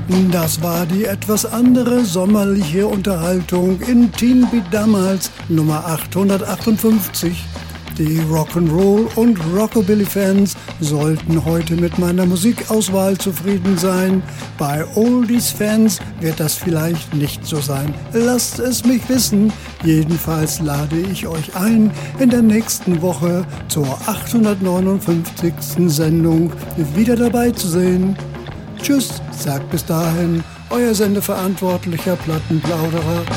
Das war die etwas andere sommerliche Unterhaltung in Teen Beat damals, Nummer 858. Die Rock'n'Roll- und Rockabilly-Fans sollten heute mit meiner Musikauswahl zufrieden sein. Bei Oldies-Fans wird das vielleicht nicht so sein. Lasst es mich wissen. Jedenfalls lade ich euch ein, in der nächsten Woche zur 859. Sendung wieder dabei zu sein. Tschüss, sagt bis dahin, euer Sendeverantwortlicher Plattenplauderer.